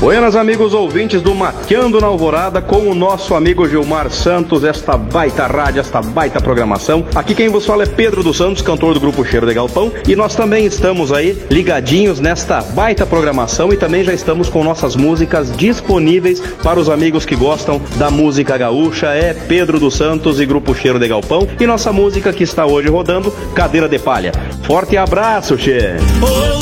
Buenas, amigos ouvintes do Mateando na Alvorada, com o nosso amigo Gilmar Santos, esta baita rádio, esta baita programação. Aqui quem vos fala é Pedro dos Santos, cantor do grupo Cheiro de Galpão, e nós também estamos aí ligadinhos nesta baita programação e também já estamos com nossas músicas disponíveis para os amigos que gostam da música gaúcha. É Pedro dos Santos e grupo Cheiro de Galpão, e nossa música que está hoje rodando, Cadeira de Palha. Forte abraço, che!